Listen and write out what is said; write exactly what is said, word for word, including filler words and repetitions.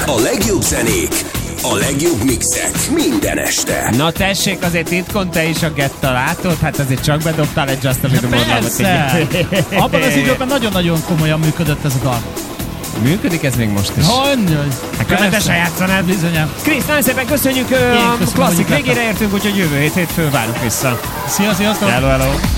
A legjobb zenék, a legjobb mixek minden este. Na tessék, azért titkon te is a Getta látod? Hát azért csak bedobtál egy Just a Little More Love-ot. Persze! Abban az időben nagyon-nagyon komolyan működött ez a dal. Működik ez még most is? Hogy? Hát követesen játszanád. Bizonyám. Krisz, nagyon szépen köszönjük, a köszönöm, klasszik hogy itt végére értünk, úgyhogy jövő hét hétfőn várunk vissza. Szia, sziasztok! Hello, hello!